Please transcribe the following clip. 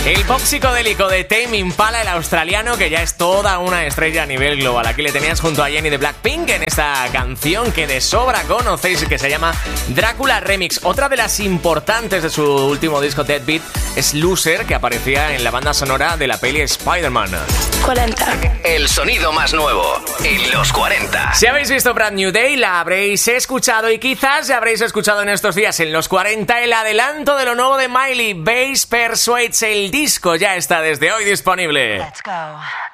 El pop psicodélico de Tame Impala, el australiano, que ya es toda una estrella a nivel global. Aquí le tenías junto a Jennie de Blackpink en esta canción que de sobra conocéis y que se llama Drácula Remix. Otra de las importantes de su último disco, Deadbeat, es Loser, que aparecía en la banda sonora de la peli Spider-Man. 40. El sonido más nuevo en los 40. Si habéis visto Brand New Day, la habréis escuchado y quizás ya habréis escuchado en estos días en los 40 el adelanto de lo nuevo de Miley, Bass Persuades. El disco ya está desde hoy disponible. Let's go.